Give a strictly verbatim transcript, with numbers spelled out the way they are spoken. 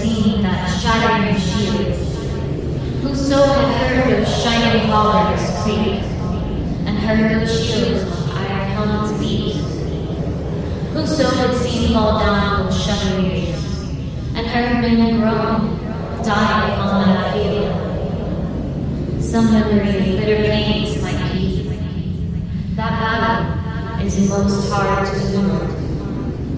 seen that shattering of shields? Whoso had heard those shining hallers creak, and heard those shields of iron helmets beat? Whoso had seen fall down those chevaliers, and heard men groan, die upon that field? Some memory of bitter pains might keep. That battle is most hard to endure.